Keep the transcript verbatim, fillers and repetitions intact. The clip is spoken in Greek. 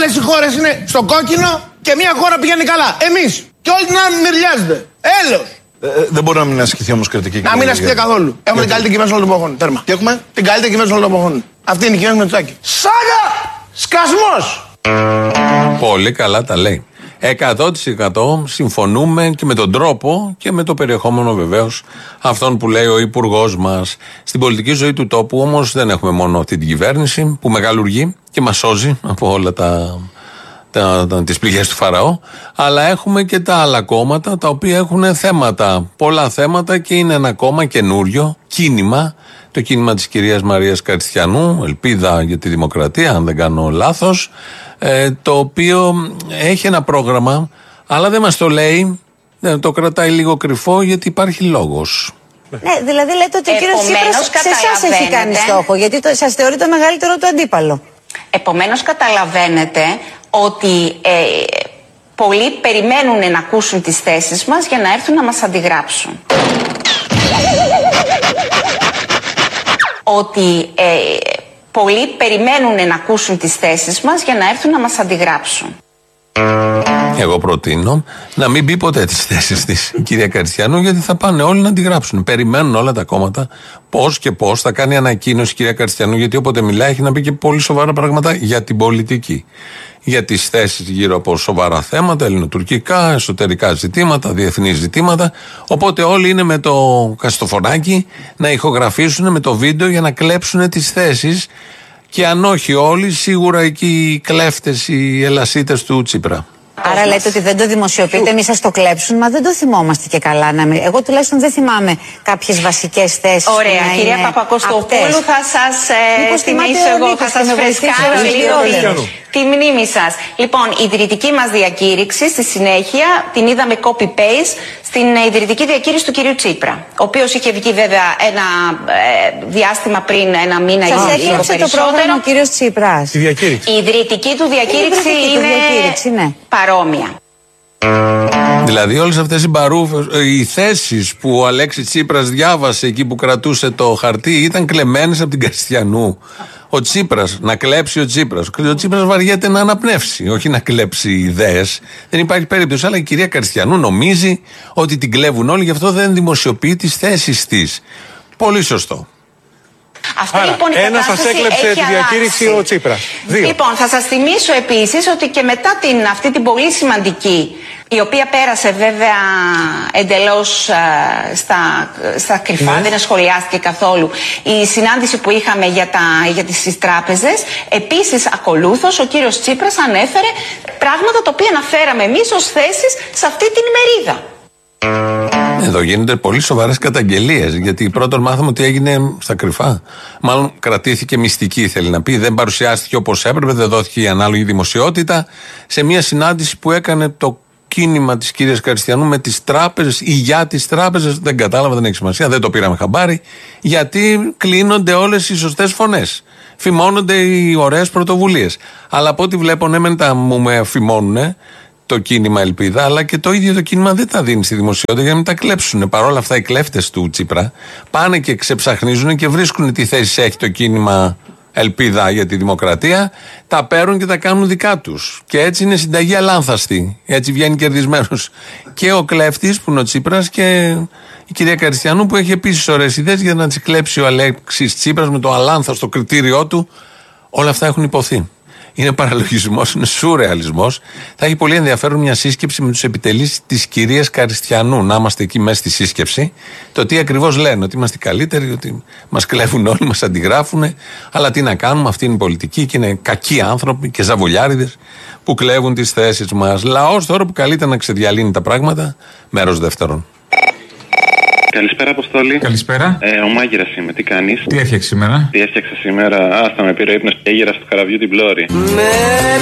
Όλες οι χώρες είναι στο κόκκινο και μια χώρα πηγαίνει καλά. Εμείς. Και όλοι την άλλη μυριάζεται. Έλεος. Ε, δεν μπορεί να μην ασκηθεί όμως κριτική. Να μην ασκηθεί καθόλου. Έχουμε την καλύτερη κυβέρνηση όλων των εποχών. Τέρμα. Τι έχουμε? Την καλύτερη κυβέρνηση όλων των εποχών. Αυτή είναι η κυβέρνηση Μητσοτάκη. Σάγα! Σκασμός! Πολύ καλά τα λέει. εκατό τοις εκατό συμφωνούμε και με τον τρόπο και με το περιεχόμενο βεβαίως αυτόν που λέει ο υπουργός μας. Στην πολιτική ζωή του τόπου όμως δεν έχουμε μόνο αυτή την κυβέρνηση που μεγαλουργεί και μας σώζει από όλα τα, τα, τα, τις πληγές του Φαραώ, αλλά έχουμε και τα άλλα κόμματα τα οποία έχουν θέματα, πολλά θέματα, και είναι ένα κόμμα καινούριο κίνημα, το κίνημα της κυρίας Μαρίας Κριστιανού, Ελπίδα για τη Δημοκρατία, αν δεν κάνω λάθος, ε, το οποίο έχει ένα πρόγραμμα, αλλά δεν μας το λέει, δεν το κρατάει λίγο κρυφό γιατί υπάρχει λόγος. Ναι, δηλαδή λέτε ότι ο κύριος Τσίπρας σε εσάς έχει κάνει στόχο, γιατί το, σας θεωρεί το μεγαλύτερο του αντίπαλο. Επομένως καταλαβαίνετε ότι ε, πολλοί περιμένουν να ακούσουν τις θέσεις μας για να έρθουν να μας αντιγράψουν. Ότι ε, πολλοί περιμένουν να ακούσουν τις θέσεις μας για να έρθουν να μας αντιγράψουν. Εγώ προτείνω να μην πει ποτέ τις θέσεις της η κυρία Κριστιανού, γιατί θα πάνε όλοι να αντιγράψουν. Περιμένουν όλα τα κόμματα πώς και πώς θα κάνει ανακοίνωση η κυρία Κριστιανού, γιατί όποτε μιλάει έχει να πει και πολύ σοβαρά πράγματα για την πολιτική. Για τις θέσεις γύρω από σοβαρά θέματα, ελληνοτουρκικά, εσωτερικά ζητήματα, διεθνή ζητήματα. Οπότε όλοι είναι με το καστοφωνάκι να ηχογραφήσουν με το βίντεο για να κλέψουν τις θέσεις. Και αν όχι όλοι, σίγουρα εκεί οι κλέφτες, οι ελασίτες του Τσίπρα. Άρα λέτε ότι δεν το δημοσιοποιείτε, εμείς σας το κλέψουν, μα δεν το θυμόμαστε και καλά. Να μην... Εγώ τουλάχιστον δεν θυμάμαι κάποιες βασικές θέσεις. Ωραία, κυρία Παπακοστοπούλου, θα σας ε, θυμίσω εγώ, θα σας φρεσκάρω λίγο τη μνήμη σας. Λοιπόν, η ιδρυτική μας διακήρυξη στη συνέχεια την είδαμε copy-paste στην ιδρυτική διακήρυξη του κυρίου Τσίπρα, ο οποίος είχε βγει βέβαια ένα ε, διάστημα πριν, ένα μήνα ή λίγο περισσότερο. Σας έκλειψε το πρόγραμμα ο κύριος Τσίπρας. Η διακήρυξη. Η ιδρυτική του διακήρυξη η είναι διακήρυξη, ναι. παρόμοια. Δηλαδή όλες αυτές οι, μπαρούφες, οι θέσεις που ο Αλέξης Τσίπρας διάβασε εκεί που κρατούσε το χαρτί ήταν κλεμμένες από την Κριστιανού. Ο Τσίπρας, να κλέψει ο Τσίπρας. Ο Τσίπρας βαριέται να αναπνεύσει, όχι να κλέψει ιδέες. Δεν υπάρχει περίπτωση. Αλλά η κυρία Κριστιανού νομίζει ότι την κλέβουν όλοι, γι' αυτό δεν δημοσιοποιεί τις θέσεις της. Πολύ σωστό. Αυτή, Άρα, λοιπόν, η ένα σας έκλεψε τη διακήρυξη ο Τσίπρας. Δύο. Λοιπόν, θα σας θυμίσω επίσης ότι και μετά την, αυτή την πολύ σημαντική, η οποία πέρασε βέβαια εντελώς α, στα, στα κρυφά, ναι. δεν σχολιάστηκε καθόλου, η συνάντηση που είχαμε για, τα, για τις τράπεζες, επίσης ακολούθως ο κύριος Τσίπρας ανέφερε πράγματα τα οποία αναφέραμε εμείς ως θέσεις σε αυτή την ημερίδα. Εδώ γίνονται πολύ σοβαρές καταγγελίες, γιατί πρώτον μάθαμε ότι έγινε στα κρυφά. Μάλλον κρατήθηκε μυστική, θέλει να πει. Δεν παρουσιάστηκε όπως έπρεπε, δεν δόθηκε η ανάλογη δημοσιότητα σε μια συνάντηση που έκανε το κίνημα της κυρίας Κριστιανού με τις τράπεζες ή για τις τράπεζες. Δεν κατάλαβα, δεν έχει σημασία, δεν το πήραμε χαμπάρι, γιατί κλείνονται όλες οι σωστές φωνές. Φημώνονται οι ωραίες πρωτοβουλίες. Αλλά από ό,τι βλέπω, ναι, μεν τα μου με φημώνουνε το κίνημα Ελπίδα, αλλά και το ίδιο το κίνημα δεν τα δίνει στη δημοσιότητα για να μην τα κλέψουν. Παρ' όλα αυτά, οι κλέφτες του Τσίπρα πάνε και ξεψαχνίζουν και βρίσκουν τι θέση έχει το κίνημα Ελπίδα για τη Δημοκρατία, τα παίρνουν και τα κάνουν δικά τους. Και έτσι είναι συνταγή αλάνθαστη. Έτσι βγαίνει κερδισμένος και ο κλέφτης που είναι ο Τσίπρας και η κυρία Κριστιανού που έχει επίσης ωραίες ιδέες για να τις κλέψει ο Αλέξης Τσίπρας με το αλάνθαστο κριτήριό του. Όλα αυτά έχουν υποθεί. Είναι παραλογισμός, είναι σουρεαλισμός. Θα έχει πολύ ενδιαφέρον μια σύσκεψη με τους επιτελείς της κυρίας Κριστιανού. Να είμαστε εκεί μέσα στη σύσκεψη. Το τι ακριβώς λένε, ότι είμαστε καλύτεροι, ότι μας κλέβουν όλοι, μας αντιγράφουν. Αλλά τι να κάνουμε, αυτή είναι η πολιτική και είναι κακοί άνθρωποι και ζαβολιάριδες που κλέβουν τις θέσεις μας. Λαός τώρα που καλείται να ξεδιαλύνει τα πράγματα. Μέρος δεύτερον. Καλησπέρα, Αποστόλη. Καλησπέρα. Ε, ο Μάγειρας είμαι, τι κάνεις? Τι έφτιαξε σήμερα? Τι έφτιαξα σήμερα? Άστα με πήρε ο ύπνος και έγειρα στο καραβιού την πλώρη.